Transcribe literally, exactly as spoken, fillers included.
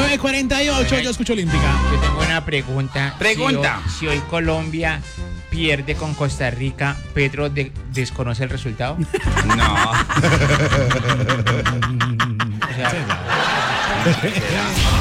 nueve cuarenta y ocho, yo escucho Olímpica. Yo tengo una pregunta. Pregunta. Si hoy, si hoy Colombia pierde con Costa Rica, ¿Petro de- desconoce el resultado? No. O sea,